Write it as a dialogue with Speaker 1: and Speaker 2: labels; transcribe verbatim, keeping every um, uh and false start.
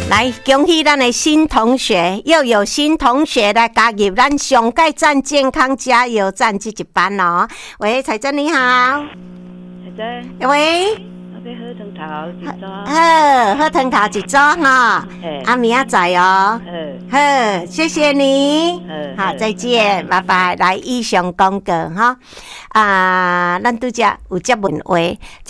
Speaker 1: 来，恭喜咱的新同学，又有新同学来加入咱上盖站健康加油站这一班哦。喂，彩珍你好。
Speaker 2: 彩珍。
Speaker 1: 喂。
Speaker 2: 我要喝汤头一组。
Speaker 1: 好，喝汤头一组哈。啊，明仔载哦。好，谢谢你。好，再见，拜拜。来，以上广告哈。啊，咱拄则有接问话。